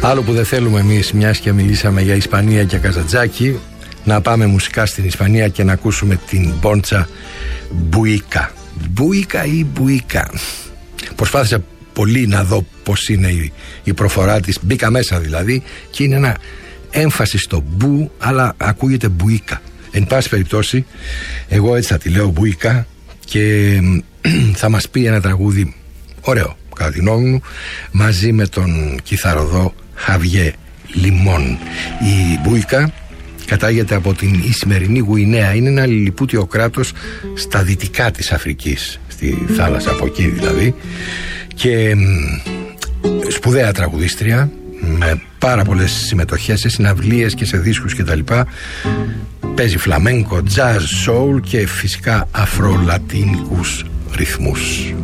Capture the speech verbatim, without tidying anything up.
Άλλο που δεν θέλουμε εμείς, μιας και μιλήσαμε για Ισπανία και Καζαντζάκη, να πάμε μουσικά στην Ισπανία και να ακούσουμε την Μπόντσα Μπουίκα. Μπουίκα ή Μπουίκα. Προσπάθησα πολύ να δω πως είναι η, η προφορά της. Μπήκα μέσα δηλαδή και είναι ένα έμφαση στο μπου, αλλά ακούγεται Μπουίκα. Εν πάση περιπτώσει, εγώ έτσι θα τη λέω, Μπουίκα, και θα μας πει ένα τραγούδι ωραίο κατά τη γνώμη μου, μαζί με τον κιθαροδό Χαβιέ Λιμόν. Η Μπουίκα κατάγεται από την Ισημερινή Γουινέα. Είναι ένα λιλιπούτιο κράτος στα δυτικά της Αφρικής, στη θάλασσα από εκεί δηλαδή, και σπουδαία τραγουδίστρια με πάρα πολλές συμμετοχές σε συναυλίες και σε δίσκους και τα λοιπά. Παίζει φλαμέγκο, jazz, soul και φυσικά αφρολατίνικους ρυθμούς.